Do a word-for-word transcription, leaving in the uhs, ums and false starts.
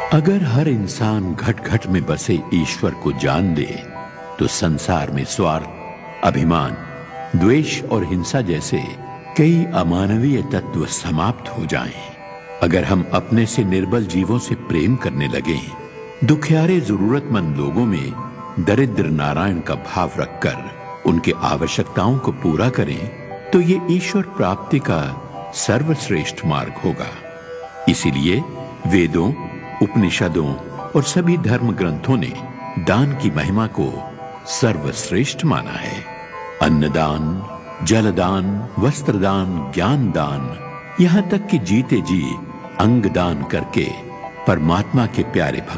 अगर हर इंसान घट घट में बसे ईश्वर को जान ले तो संसार में स्वार्थ, अभिमान, द्वेष और हिंसा जैसे कई अमानवीय तत्व समाप्त हो जाएं। अगर हम अपने से निर्बल जीवों से प्रेम करने लगे, दुखियारे जरूरतमंद लोगों में दरिद्र नारायण का भाव रखकर उनके आवश्यकताओं को पूरा करें, तो ये ईश्वर प्राप्ति का सर्वश्रेष्ठ मार्ग होगा। इसीलिए वेदों, उपनिषदों और सभी धर्म ग्रंथों ने दान की महिमा को सर्वश्रेष्ठ माना है। अन्नदान, जलदान, वस्त्रदान, ज्ञान दान, यहां तक कि जीते जी अंग दान करके परमात्मा के प्यारे भक्त